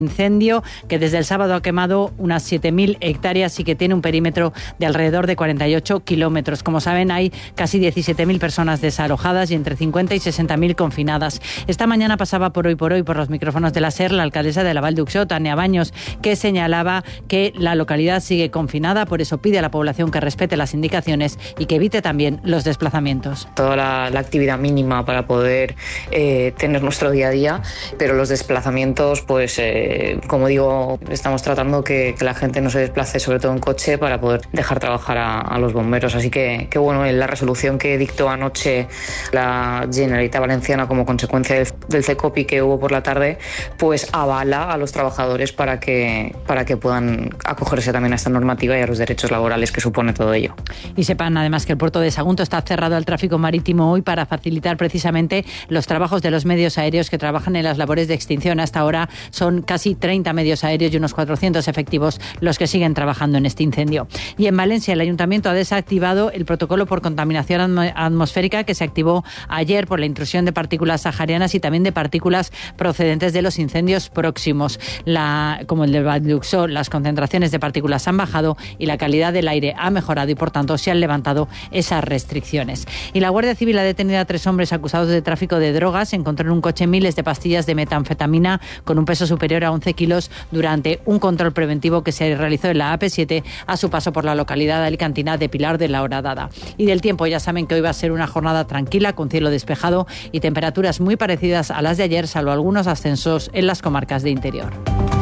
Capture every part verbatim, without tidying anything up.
Incendio que desde el sábado ha quemado unas siete mil hectáreas y que tiene un perímetro de alrededor de cuarenta y ocho kilómetros. Como saben, hay casi diecisiete mil personas desalojadas y entre cincuenta y sesenta mil confinadas. Esta mañana pasaba por Hoy por Hoy por los micrófonos de la SER la alcaldesa de la Val d'Uixó, Tania Baños, que señalaba que la localidad sigue confinada, por eso pide a la población que respete las indicaciones y que evite también los desplazamientos. Toda la, la actividad mínima para poder eh, tener nuestro día a día, pero los desplazamientos, pues... Eh, como digo, estamos tratando que, que la gente no se desplace, sobre todo en coche, para poder dejar trabajar a, a los bomberos. Así que, que bueno, en la resolución que dictó anoche la Generalitat Valenciana como consecuencia del, del CECOPI que hubo por la tarde, pues avala a los trabajadores para que, para que puedan acogerse también a esta normativa y a los derechos laborales que supone todo ello. Y sepan además que el puerto de Sagunto está cerrado al tráfico marítimo hoy para facilitar precisamente los trabajos de los medios aéreos que trabajan en las labores de extinción. Hasta ahora son casi treinta medios aéreos y unos cuatrocientos efectivos los que siguen trabajando en este incendio. Y en Valencia el Ayuntamiento ha desactivado el protocolo por contaminación atmosférica que se activó ayer por la intrusión de partículas saharianas y también de partículas procedentes de los incendios próximos. La, como el de Val d'Uixó, las concentraciones de partículas han bajado y la calidad del aire ha mejorado y por tanto se han levantado esas restricciones. Y la Guardia Civil ha detenido a tres hombres acusados de tráfico de drogas. Encontró en un coche miles de pastillas de metanfetamina con un peso superior a once kilos durante un control preventivo que se realizó en la A P siete a su paso por la localidad alicantina de Pilar de la Horadada. Y del tiempo, ya saben que hoy va a ser una jornada tranquila con cielo despejado y temperaturas muy parecidas a las de ayer, salvo algunos ascensos en las comarcas de interior.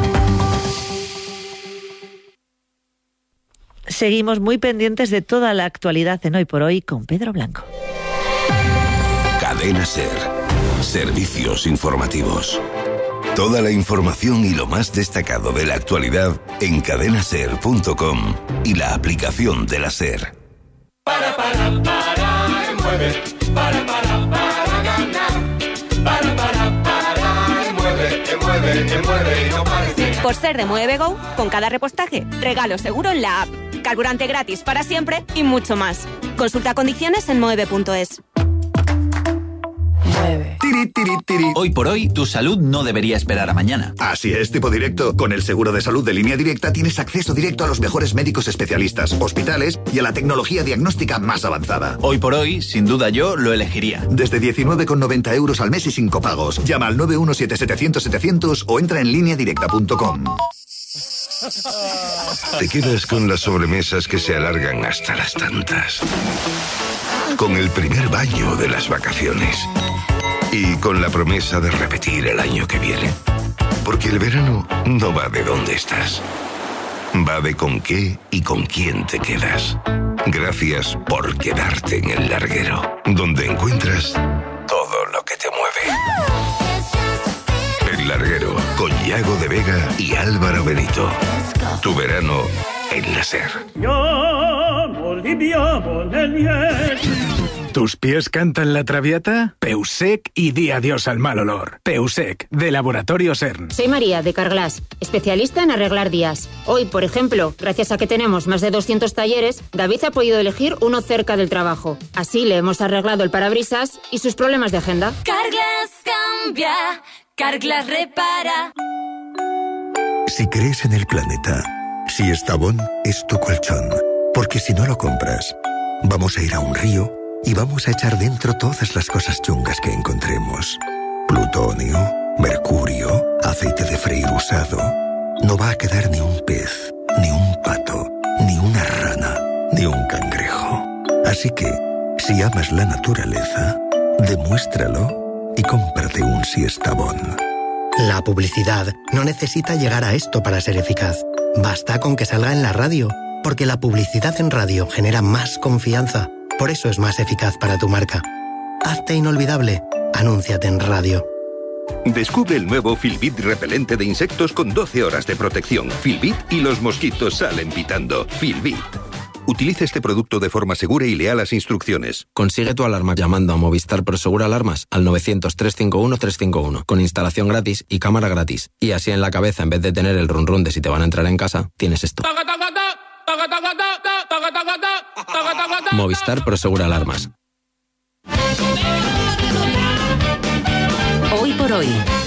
Seguimos muy pendientes de toda la actualidad en Hoy por Hoy con Pedro Blanco. Cadena SER. Servicios informativos. Toda la información y lo más destacado de la actualidad en cadena ser punto com y la aplicación de la SER. Para, para, para, mueve, para, para, para ganar. Para, para, para, mueve, mueve, mueve y no parece. Por ser de Mueve Go, con cada repostaje, regalo seguro en la app, carburante gratis para siempre y mucho más. Consulta condiciones en mueve punto es. Tiri, tiri, tiri. Hoy por hoy, tu salud no debería esperar a mañana. Así es, tipo directo. Con el seguro de salud de Línea Directa tienes acceso directo a los mejores médicos especialistas, hospitales y a la tecnología diagnóstica más avanzada. Hoy por hoy, sin duda yo lo elegiría. Desde diecinueve con noventa euros al mes y sin copagos. Llama al nueve uno siete setecientos setecientos o entra en línea directa punto com. Te quedas con las sobremesas que se alargan hasta las tantas. Con el primer baño de las vacaciones. Y con la promesa de repetir el año que viene. Porque el verano no va de dónde estás. Va de con qué y con quién te quedas. Gracias por quedarte en El Larguero, donde encuentras todo lo que te mueve. El Larguero, con Yago de Vega y Álvaro Benito. Tu verano en la SER. ¿Tus pies cantan la Traviata? Peusec y di adiós al mal olor. Peusec, de Laboratorio CERN. Soy María, de Carglass, especialista en arreglar días. Hoy, por ejemplo, gracias a que tenemos más de doscientos talleres, David ha podido elegir uno cerca del trabajo. Así le hemos arreglado el parabrisas y sus problemas de agenda. Carglass cambia, Carglass repara. Si crees en el planeta, si Estavón es tu colchón, porque si no lo compras, vamos a ir a un río y vamos a echar dentro todas las cosas chungas que encontremos. Plutonio, mercurio, aceite de freír usado. No va a quedar ni un pez, ni un pato, ni una rana, ni un cangrejo. Así que, si amas la naturaleza, demuéstralo y cómprate un Siestabón. La publicidad no necesita llegar a esto para ser eficaz. Basta con que salga en la radio, porque la publicidad en radio genera más confianza. Por eso es más eficaz para tu marca. Hazte inolvidable. Anúnciate en radio. Descubre el nuevo Filbit repelente de insectos con doce horas de protección. Filbit y los mosquitos salen pitando. Filbit. Utiliza este producto de forma segura y lea las instrucciones. Consigue tu alarma llamando a Movistar Prosegur Alarmas al novecientos, trescientos cincuenta y uno, trescientos cincuenta y uno con instalación gratis y cámara gratis. Y así en la cabeza, en vez de tener el run run de si te van a entrar en casa, tienes esto. Movistar Prosegur Alarmas. Hoy por hoy.